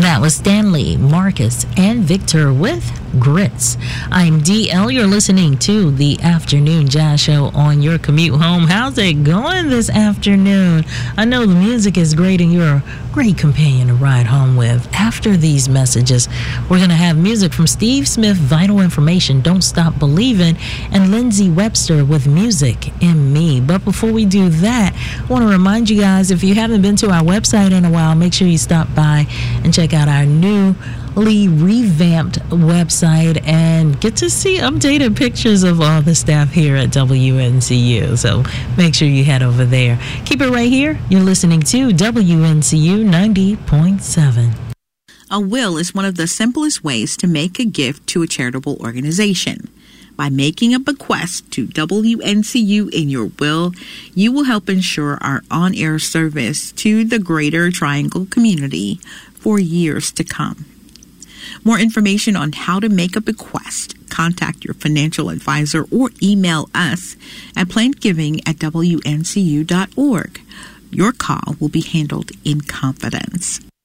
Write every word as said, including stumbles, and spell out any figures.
That was Stanley, Marcus, and Victor with Grits. I'm D L. You're listening to the Afternoon Jazz Show on your commute home. How's it going this afternoon? I know the music is great and you're a great companion to ride home with. After these messages, we're going to have music from Steve Smith, Vital Information, Don't Stop Believing, and Lindsey Webster with Music in Me. But before we do that, I want to remind you guys, if you haven't been to our website in a while, make sure you stop by and check out our newly revamped website and get to see updated pictures of all the staff here at W N C U. So make sure you head over there. Keep it right here. You're listening to W N C U ninety point seven. A will is one of the simplest ways to make a gift to a charitable organization. By making a bequest to W N C U in your will, you will help ensure our on-air service to the Greater Triangle community for years to come. More information on how to make a bequest, contact your financial advisor or email us at plannedgiving at W N C U dot org. Your call will be handled in confidence.